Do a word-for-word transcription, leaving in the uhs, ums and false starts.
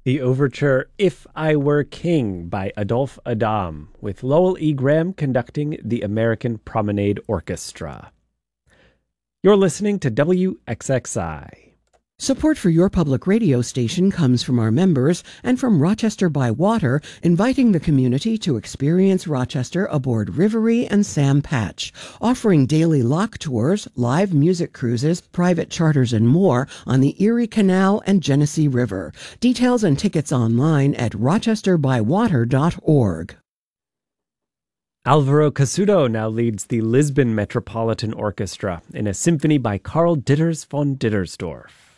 The overture If I Were King by Adolphe Adam, with Lowell E. Graham conducting the American Promenade Orchestra. You're listening to W X X I. Support for your public radio station comes from our members and from Rochester by Water, inviting the community to experience Rochester aboard Riverie and Sam Patch, offering daily lock tours, live music cruises, private charters, and more on the Erie Canal and Genesee River. Details and tickets online at rochester by water dot org. Alvaro Casudo now leads the Lisbon Metropolitan Orchestra in a symphony by Karl Ditters von Dittersdorf.